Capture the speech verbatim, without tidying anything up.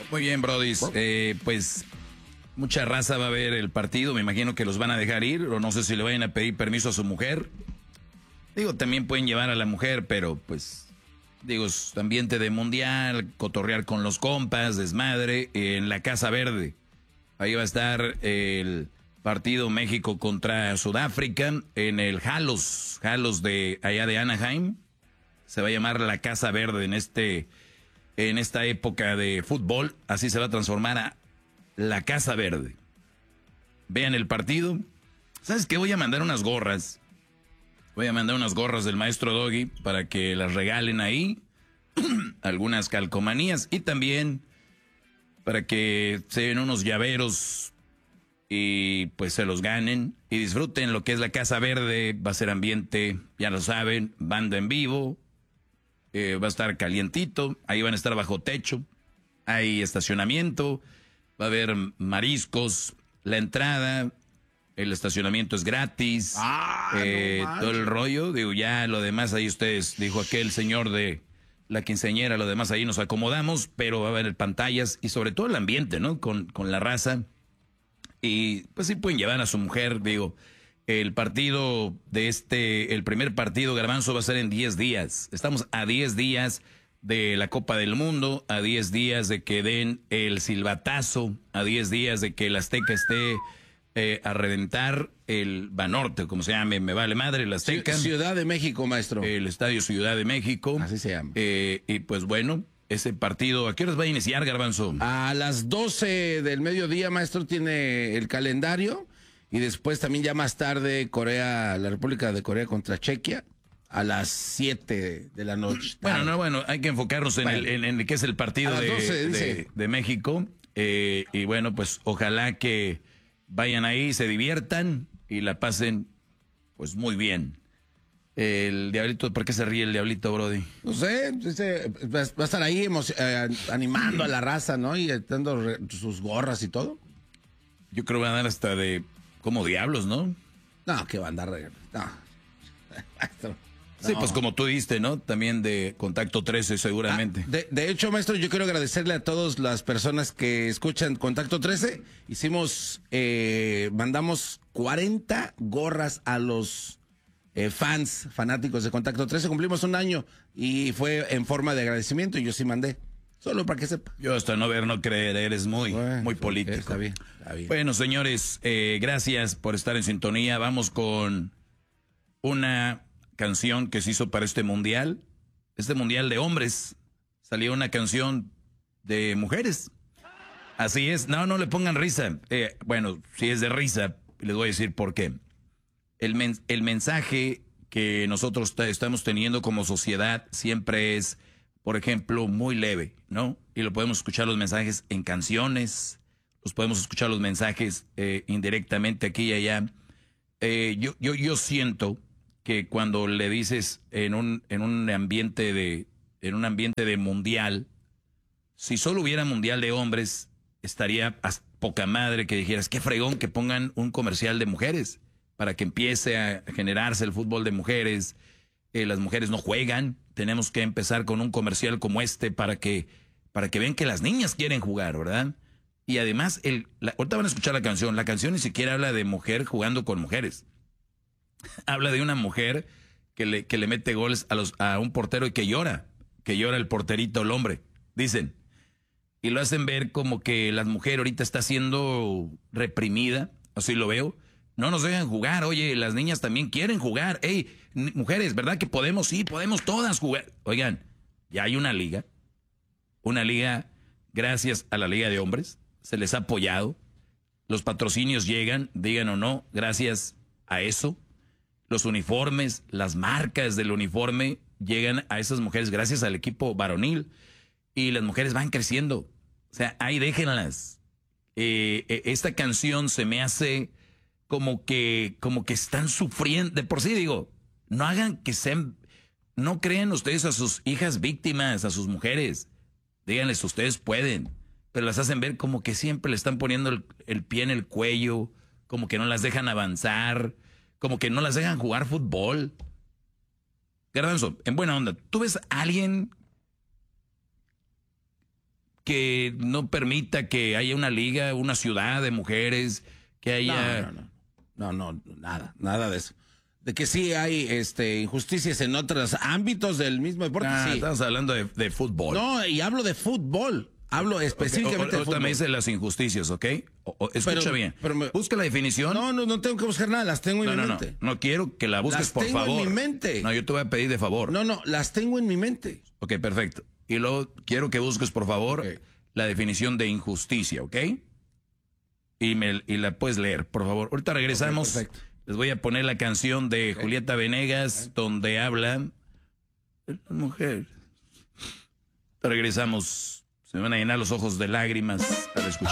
Muy bien, Brody. Eh, pues mucha raza va a ver el partido. Me imagino que los van a dejar ir, o no sé si le vayan a pedir permiso a su mujer. Digo, también pueden llevar a la mujer, pero pues, digo, es ambiente de mundial, cotorrear con los compas, desmadre, en la Casa Verde. Ahí va a estar el partido México contra Sudáfrica en el Halos, Halos de allá de Anaheim. Se va a llamar la Casa Verde en este, en esta época de fútbol. Así se va a transformar a la Casa Verde. Vean el partido. ¿Sabes qué? Voy a mandar unas gorras. Voy a mandar unas gorras del maestro Doggy para que las regalen ahí. Algunas calcomanías y también para que se den unos llaveros y pues se los ganen y disfruten lo que es la Casa Verde. Va a ser ambiente, ya lo saben, banda en vivo, eh, va a estar calientito, ahí van a estar bajo techo, hay estacionamiento, va a haber mariscos, la entrada, el estacionamiento es gratis, ah, eh, no todo el rollo, digo, ya lo demás ahí ustedes, dijo aquel señor de la quinceañera, lo demás ahí nos acomodamos, pero va a haber pantallas y sobre todo el ambiente, ¿no? Con, con la raza. Y pues sí pueden llevar a su mujer, digo, el partido de este, el primer partido, Garbanzo, va a ser en diez días. Estamos a diez días de la Copa del Mundo, a diez días de que den el silbatazo, a diez días de que el Azteca esté eh, a reventar el Banorte, como se llame, me vale madre, el Azteca. Ciudad de México, maestro. El Estadio Ciudad de México. Así se llama. Eh, y pues bueno, ese partido, ¿a qué horas va a iniciar, Garbanzo? A las doce del mediodía, maestro, tiene el calendario. Y después también ya más tarde, Corea, la República de Corea contra Chequia, a las siete de la noche. Bueno, no, bueno, hay que enfocarnos en, bueno, el, en, en el que es el partido de, doce, de, de México. Eh, y bueno, pues ojalá que vayan ahí, se diviertan y la pasen pues muy bien. El Diablito, ¿por qué se ríe el Diablito, Brody? No sé, va a estar ahí eh, animando a la raza, ¿no? Y dando sus gorras y todo. Yo creo que van a dar hasta de como diablos, ¿no? No, que va a andar... No. Sí, no. Pues como tú diste, ¿no? También de Contacto trece, seguramente. Ah, de, de hecho, maestro, yo quiero agradecerle a todas las personas que escuchan Contacto trece. Hicimos, eh, mandamos cuarenta gorras a los eh, fans, fanáticos de Contacto trece. Cumplimos un año y fue en forma de agradecimiento y yo sí mandé. Solo para que sepa. Yo hasta no ver, no creer, eres muy, bueno, muy político. Está bien, está bien. Bueno, señores, eh, gracias por estar en sintonía. Vamos con una canción que se hizo para este mundial. Este mundial de hombres. Salió una canción de mujeres. Así es. No, no le pongan risa. Eh, bueno, si es de risa, les voy a decir por qué. El, men el mensaje que nosotros estamos teniendo como sociedad siempre es, por ejemplo, muy leve, ¿no? Y lo podemos escuchar los mensajes en canciones, los podemos escuchar los mensajes eh, indirectamente aquí y allá. Eh, yo, yo, yo siento que cuando le dices en un, en un ambiente de, en un ambiente de mundial, si solo hubiera mundial de hombres, estaría a poca madre que dijeras, qué fregón que pongan un comercial de mujeres para que empiece a generarse el fútbol de mujeres. Eh, las mujeres no juegan, tenemos que empezar con un comercial como este para que, para que vean que las niñas quieren jugar, ¿verdad? Y además, el, la, ahorita van a escuchar la canción, la canción ni siquiera habla de mujer jugando con mujeres. Habla de una mujer que le, que le mete goles a, los, a un portero y que llora, que llora el porterito, el hombre, dicen. Y lo hacen ver como que la mujer ahorita está siendo reprimida, así lo veo. No nos dejan jugar, oye, las niñas también quieren jugar. Ey, mujeres, ¿verdad que podemos? Sí, podemos todas jugar. Oigan, ya hay una liga, una liga, gracias a la Liga de Hombres, se les ha apoyado. Los patrocinios llegan, digan o no, gracias a eso. Los uniformes, las marcas del uniforme llegan a esas mujeres gracias al equipo varonil. Y las mujeres van creciendo. O sea, ahí déjenlas. Eh, eh, esta canción se me hace como que, como que están sufriendo. De por sí digo, no hagan que sean, no creen ustedes a sus hijas víctimas, a sus mujeres. Díganles, ustedes pueden. Pero las hacen ver como que siempre le están poniendo el, el pie en el cuello, como que no las dejan avanzar, como que no las dejan jugar fútbol. Garbanzo, en buena onda, ¿tú ves a alguien que no permita que haya una liga, una ciudad de mujeres, que haya... No, no, no. No, no, nada, nada de eso. De que sí hay este, injusticias en otros ámbitos del mismo deporte, Ah, sí. estamos hablando de, de fútbol. No, y hablo de fútbol. Hablo específicamente okay, o, o, de fútbol. me dice las injusticias, ¿ok? O, o, escucha Pero, bien. pero me, Busca la definición. No, no, no tengo que buscar nada, las tengo en no, mi no, mente. No, no quiero que la busques, las por tengo favor. en mi mente. No, yo te voy a pedir de favor. No, no, las tengo en mi mente. Ok, perfecto. Y luego quiero que busques, por favor, Okay. la definición de injusticia, ¿ok? Y, me, y la puedes leer, por favor. Ahorita regresamos. Okay, perfecto. Les voy a poner la canción de Okay. Julieta Venegas, okay, donde habla de la mujer. Regresamos. Se me van a llenar los ojos de lágrimas al escuchar.